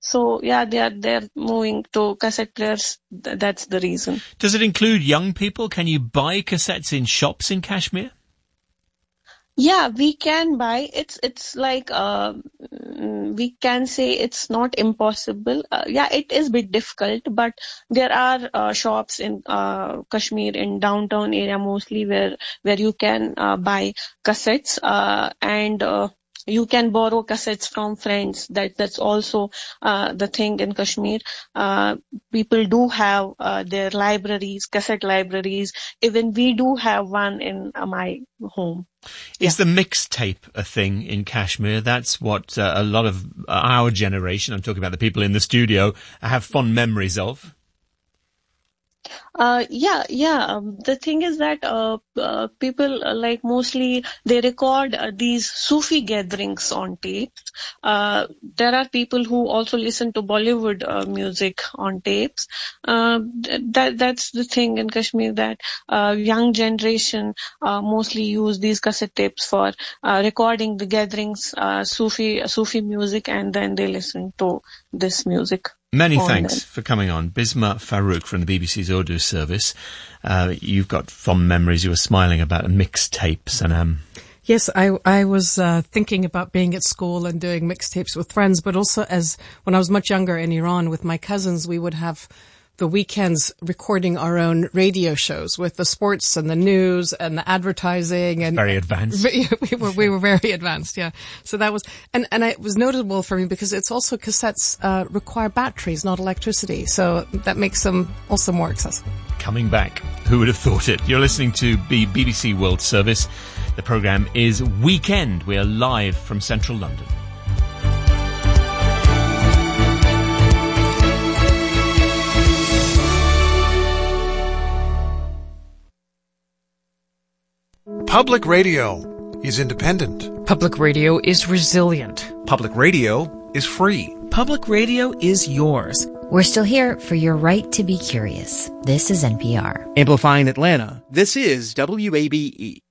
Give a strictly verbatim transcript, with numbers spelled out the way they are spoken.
So yeah, they are they're moving to cassette players. Th- that's the reason. Does it include young people? Can you buy cassettes in shops in Kashmir? Yeah, we can buy. It's it's like uh, mm, we can say it's not impossible. Uh, yeah, it is a bit difficult, but there are uh, shops in uh, Kashmir in downtown area mostly where where you can uh, buy cassettes uh, and. Uh, You can borrow cassettes from friends. That that's also uh, the thing in Kashmir. Uh, people do have uh, their libraries, cassette libraries. Even we do have one in uh, my home. Is yeah. the mixtape a thing in Kashmir? That's what uh, a lot of our generation, I'm talking about the people in the studio, have fond memories of. Uh, yeah, yeah. Um, the thing is that uh, uh, people uh, like mostly they record uh, these Sufi gatherings on tapes. Uh, there are people who also listen to Bollywood uh, music on tapes. Uh, that that's the thing in Kashmir, that uh, young generation uh, mostly use these cassette tapes for uh, recording the gatherings, uh, Sufi Sufi music, and then they listen to this music. Many thanks them. for coming on. Bisma Farooq from the B B C's Urdu service. Uh, you've got fond memories. You were smiling about mixtapes and... um. Yes, I, I was uh, thinking about being at school and doing mixtapes with friends, but also as when I was much younger in Iran with my cousins, we would have the weekends recording our own radio shows with the sports and the news and the advertising. And very advanced. We were, we were very advanced, yeah. So that was, and, and it was notable for me because it's also cassettes uh, require batteries, not electricity. So that makes them also more accessible. Coming back. Who would have thought it? You're listening to B B C World Service. The programme is Weekend. We are live from central London. Public radio is independent. Public radio is resilient. Public radio is free. Public radio is yours. We're still here for your right to be curious. This is N P R. Amplifying Atlanta, this is W A B E.